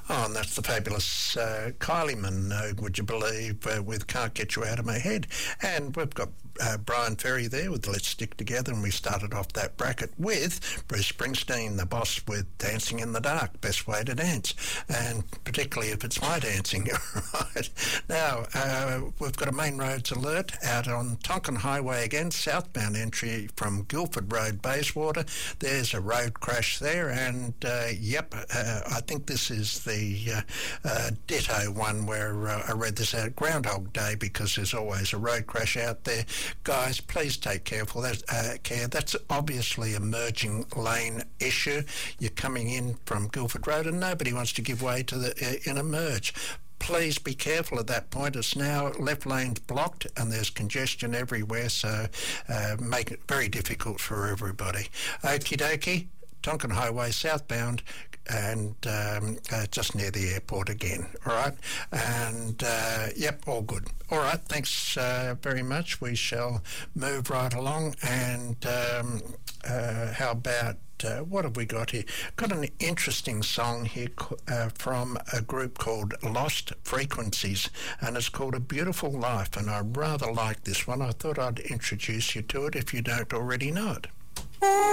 Oh, and that's the fabulous Kylie Minogue, would you believe, with Can't Get You Out of My Head. And we've got Brian Ferry there with Let's Stick Together, and we started off that bracket with Bruce Springsteen, the boss, with Dancing in the Dark, Best Way to Dance, and particularly if it's my dancing. Right. Now, we've got a main roads alert out on Tonkin Highway again, southbound entry from Guildford Road, Bayswater. There's a road crash there, and I think this is the Ditto one where I read this out, Groundhog Day, because there's always a road crash out there. Guys, please take care. That's obviously a merging lane issue. You're coming in from Guildford Road and nobody wants to give way to in a merge. Please be careful at that point. It's now left lane's blocked and there's congestion everywhere, so make it very difficult for everybody. Okie dokie, Tonkin Highway southbound, and just near the airport again. All right, and all good. All right, thanks very much. We shall move right along, and how about what have we got here? Got an interesting song here from a group called Lost Frequencies, and it's called A Beautiful Life, and I rather like this one. I thought I'd introduce you to it if you don't already know it.